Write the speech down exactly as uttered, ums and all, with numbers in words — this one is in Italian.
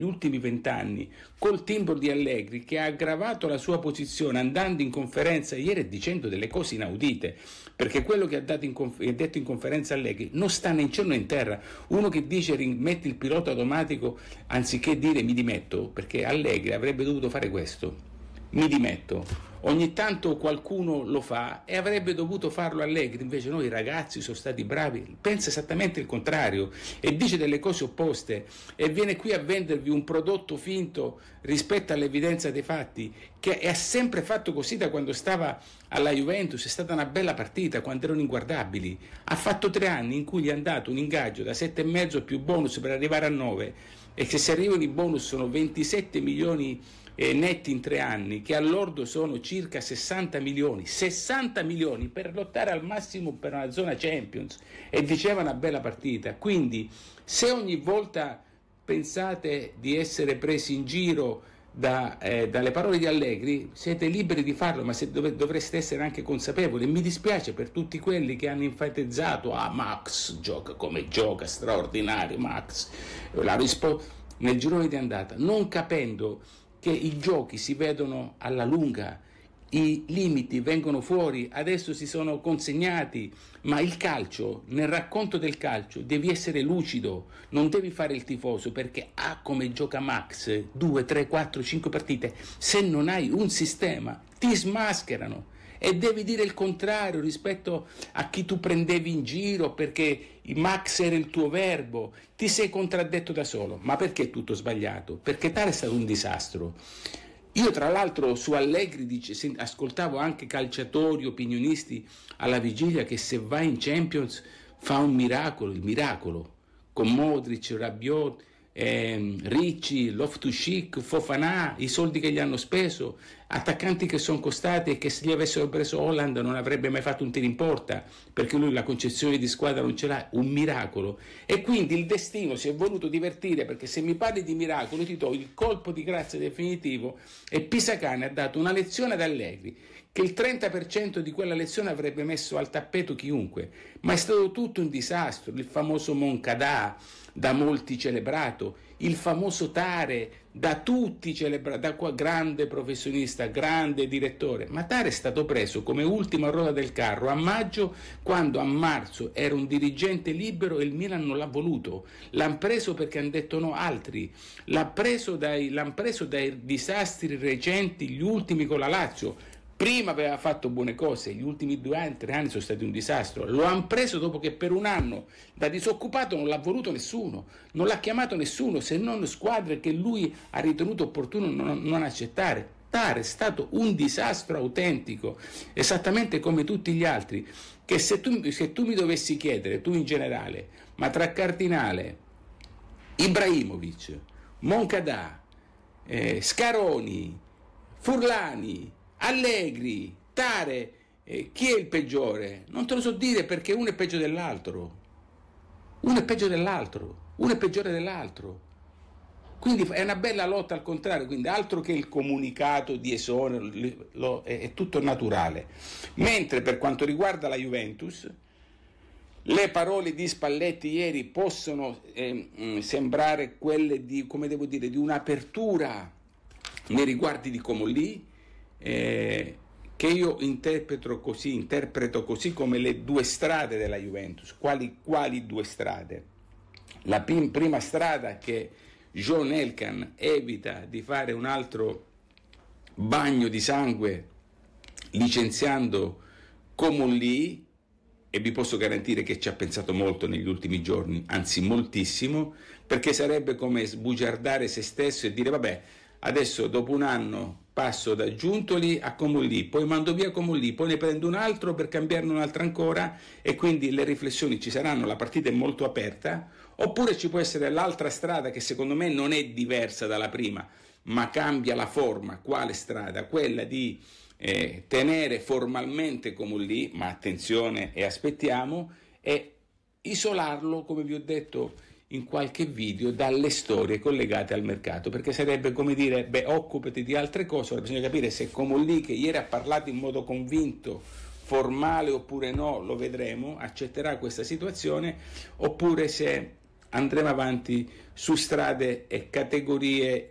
negli ultimi vent'anni col timbro di Allegri, che ha aggravato la sua posizione andando in conferenza ieri e dicendo delle cose inaudite, perché quello che ha, dato in conf- ha detto in conferenza Allegri non sta né in cielo né in terra. Uno che dice rimetti il pilota automatico anziché dire mi dimetto, perché Allegri avrebbe dovuto fare questo: mi dimetto. Ogni tanto qualcuno lo fa e avrebbe dovuto farlo Allegri, invece noi ragazzi sono stati bravi, pensa esattamente il contrario e dice delle cose opposte e viene qui a vendervi un prodotto finto rispetto all'evidenza dei fatti, che ha sempre fatto così da quando stava alla Juventus. È stata una bella partita quando erano inguardabili, ha fatto tre anni in cui gli è andato un ingaggio da sette e mezzo più bonus per arrivare a nove, e che se arrivano i bonus sono ventisette milioni eh, netti in tre anni, che all'ordo sono circa sessanta milioni, sessanta milioni per lottare al massimo per una zona Champions, e diceva una bella partita. Quindi se ogni volta pensate di essere presi in giro da, eh, dalle parole di Allegri, siete liberi di farlo, ma se dov- dovreste essere anche consapevoli. Mi dispiace per tutti quelli che hanno enfatizzato ah Max gioca come gioca, straordinario Max, la rispo- nel girone di andata, non capendo che i giochi si vedono alla lunga, i limiti vengono fuori, adesso si sono consegnati, ma il calcio, nel racconto del calcio devi essere lucido, non devi fare il tifoso perché ah come gioca Max, due, tre, quattro, cinque partite, se non hai un sistema ti smascherano, e devi dire il contrario rispetto a chi tu prendevi in giro perché Max era il tuo verbo. Ti sei contraddetto da solo. Ma perché è tutto sbagliato? Perché tale è stato un disastro. Io tra l'altro su Allegri dice, ascoltavo anche calciatori, opinionisti alla vigilia, che se va in Champions fa un miracolo, il miracolo, con Modric, Rabiot, eh, Ricci, Loftus-Cheek, Fofana, i soldi che gli hanno speso, attaccanti che sono costati e che se gli avessero preso Holland non avrebbe mai fatto un tiro in porta, perché lui la concezione di squadra non ce l'ha, un miracolo. E quindi il destino si è voluto divertire, perché se mi parli di miracolo ti do il colpo di grazia definitivo, e Pisacane ha dato una lezione ad Allegri che il trenta per cento di quella lezione avrebbe messo al tappeto chiunque, ma è stato tutto un disastro. Il famoso Moncada, da molti celebrato, il famoso Tare, da tutti celebrato, da qua grande professionista, grande direttore, ma Tare è stato preso come ultima ruota del carro a maggio, quando a marzo era un dirigente libero e il Milan non l'ha voluto, l'hanno preso perché hanno detto no altri, l'ha preso dai, l'hanno preso dai disastri recenti, gli ultimi con la Lazio. Prima aveva fatto buone cose, gli ultimi due anni, tre anni sono stati un disastro. Lo hanno preso dopo che per un anno da disoccupato non l'ha voluto nessuno, non l'ha chiamato nessuno, se non squadre che lui ha ritenuto opportuno non, non accettare. Tare è stato un disastro autentico, esattamente come tutti gli altri, che se tu, se tu mi dovessi chiedere, tu in generale, ma tra Cardinale, Ibrahimovic, Moncada, eh, Scaroni, Furlani, Allegri, Tare, eh, chi è il peggiore? Non te lo so dire, perché uno è peggio dell'altro, uno è peggio dell'altro, uno è peggiore dell'altro. Quindi è una bella lotta al contrario, quindi altro che il comunicato di esonero, lo, è, è tutto naturale. Mentre per quanto riguarda la Juventus, le parole di Spalletti ieri possono eh, mh, sembrare quelle di, come devo dire, di un'apertura nei riguardi di Comolli, Eh, che io interpreto così, interpreto così come le due strade della Juventus. Quali, quali due strade? La prim- prima strada, che John Elkann evita di fare un altro bagno di sangue licenziando Comolli, e vi posso garantire che ci ha pensato molto negli ultimi giorni, anzi moltissimo, perché sarebbe come sbugiardare se stesso e dire vabbè, adesso dopo un anno passo da Giuntoli a Comolli, poi mando via Comolli, poi ne prendo un altro per cambiarne un altro ancora, e quindi le riflessioni ci saranno, la partita è molto aperta. Oppure ci può essere l'altra strada, che secondo me non è diversa dalla prima, ma cambia la forma. Quale strada? Quella di eh, tenere formalmente Comolli, ma attenzione e aspettiamo, e isolarlo, come vi ho detto in qualche video, dalle storie collegate al mercato, perché sarebbe come dire beh, occupati di altre cose. Ora bisogna capire se Comolli, che ieri ha parlato in modo convinto, formale oppure no, lo vedremo, accetterà questa situazione, oppure se andremo avanti su strade e categorie